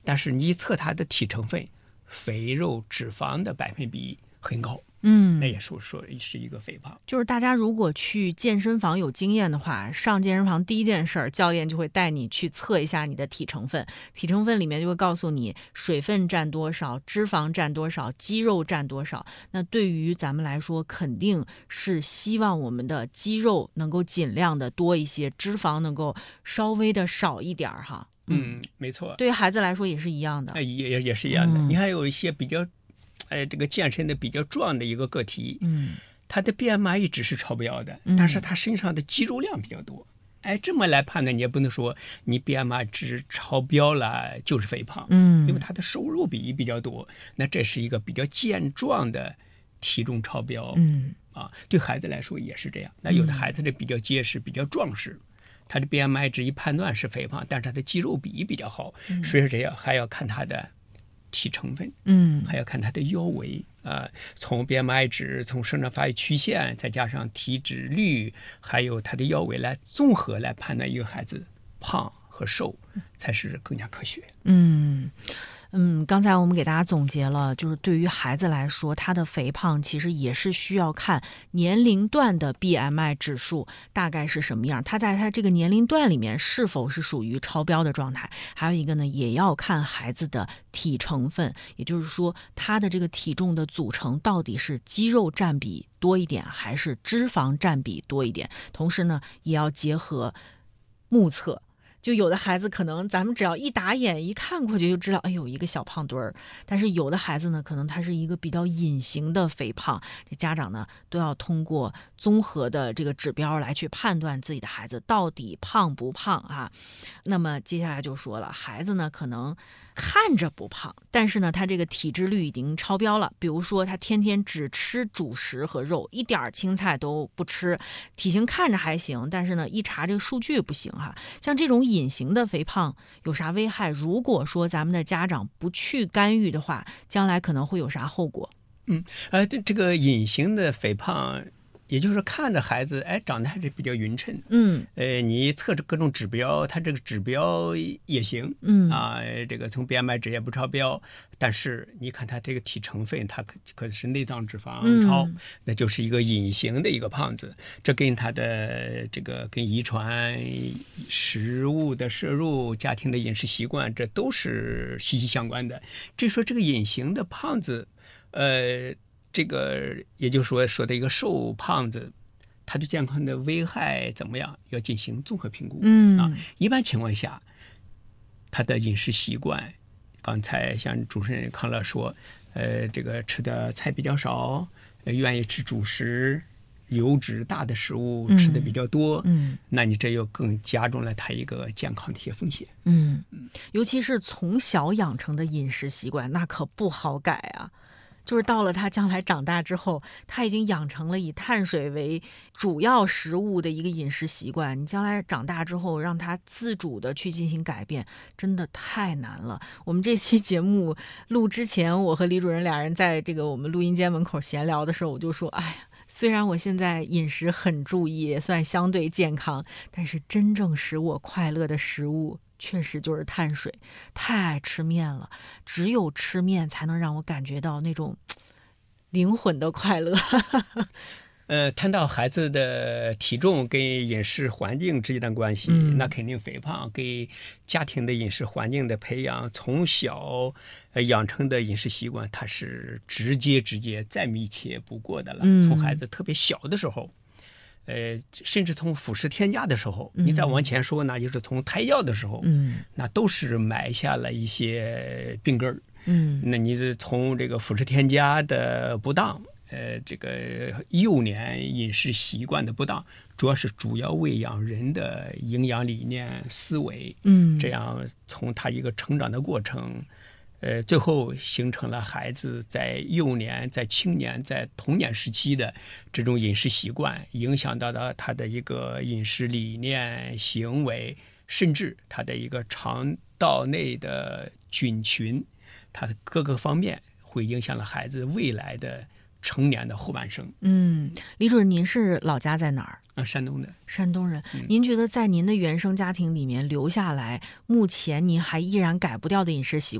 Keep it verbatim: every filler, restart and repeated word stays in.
但是你测他的体成分，肥肉脂肪的百分比很高。 嗯， 那也说说是一个肥胖。 就是大家如果去健身房有经验的话，上健身房第一件事儿，教练就会带你去测一下你的体成分，体成分里面就会告诉你水分占多少，脂肪占多少，肌肉占多少。那对于咱们来说，肯定是希望我们的肌肉能够尽量的多一些，脂肪能够稍微的少一点哈。 嗯，没错。 对于孩子来说也是一样的。 也也也是一样的。 嗯、 你还有一些比较。哎，这个健身的比较壮的一个个体， 嗯， 他的 B M I 值是超标的，但是他身上的肌肉量比较多。哎，这么来判断，你也不能说你 B M I 值超标了就是肥胖， 嗯， 因为他的瘦肉比比较多，那这是一个比较健壮的体重超标。 嗯， 啊，对孩子来说也是这样。那有的孩子的比较结实、比较壮实，他的 B M I 值一判断是肥胖，但是他的肌肉比比较好， 嗯、 所以说这样还要看他的体成分， 嗯， 还要看他的腰围啊、呃，从 B M I 值，从生长发育曲线，再加上体脂率，还有他的腰围来综合来判断一个孩子胖和瘦，才是更加科学。 嗯。嗯，刚才我们给大家总结了，就是对于孩子来说，他的肥胖其实也是需要看年龄段的 B M I 指数大概是什么样，他在他这个年龄段里面是否是属于超标的状态。还有一个呢，也要看孩子的体成分，也就是说他的这个体重的组成到底是肌肉占比多一点还是脂肪占比多一点，同时呢也要结合目测。就有的孩子可能咱们只要一打眼一看过去就知道，哎呦一个小胖墩儿，但是有的孩子呢可能他是一个比较隐形的肥胖，这家长呢都要通过综合的这个指标来去判断自己的孩子到底胖不胖啊。那么接下来就说了，孩子呢可能看着不胖，但是呢他这个体脂率已经超标了，比如说他天天只吃主食和肉，一点青菜都不吃，体型看着还行，但是呢一查这个数据不行哈。像这种隐形的肥胖有啥危害？如果说咱们的家长不去干预的话，将来可能会有啥后果？ 嗯，呃，这这个隐形的肥胖，也就是看着孩子，哎，长得还是比较匀称。 嗯， 呃，你测着各种指标，他这个指标也行。 嗯啊，这个从 B M I 值也不超标，但是你看他这个体成分，他可可是内脏脂肪超， 嗯、 那就是一个隐形的一个胖子。这跟他的这个跟遗传、食物的摄入、家庭的饮食习惯，这都是息息相关的。至于说这个隐形的胖子，呃。这个也就是说说的一个瘦胖子，他对健康的危害怎么样，要进行综合评估。 嗯啊，一般情况下，他的饮食习惯，刚才像主持人康乐说，呃，这个吃的菜比较少，呃、愿意吃主食、油脂大的食物吃的比较多， 嗯， 那你这又更加重了他一个健康的一些风险。 嗯，尤其是从小养成的饮食习惯，那可不好改啊。就是到了他将来长大之后，他已经养成了以碳水为主要食物的一个饮食习惯，你将来长大之后让他自主的去进行改变，真的太难了。我们这期节目录之前，我和李主任俩人在这个我们录音间门口闲聊的时候，我就说，哎呀，虽然我现在饮食很注意，也算相对健康，但是真正使我快乐的食物确实就是碳水，太爱吃面了，只有吃面才能让我感觉到那种灵魂的快乐。 呃，谈到孩子的体重跟饮食环境之间的关系， 嗯、 那肯定肥胖跟家庭的饮食环境的培养，从小呃养成的饮食习惯，它是直接直接再密切不过的了。 嗯、 从孩子特别小的时候。呃，甚至从辅食添加的时候， 嗯、 你再往前说呢，就是从胎教的时候， 嗯， 那都是埋下了一些病根儿。 嗯， 那你是从这个辅食添加的不当，呃，这个幼年饮食习惯的不当，主要是主要喂养人的营养理念思维， 嗯， 这样从他一个成长的过程。呃，最后形成了孩子在幼年、在青年、在童年时期的这种饮食习惯，影响到了他的一个饮食理念、行为，甚至他的一个肠道内的菌群，他的各个方面会影响了孩子未来的成年的后半生。 嗯，李主任，您是老家在哪儿？ 啊，山东的。 山东人。 嗯、 您觉得在您的原生家庭里面留下来，目前您还依然改不掉的饮食习惯？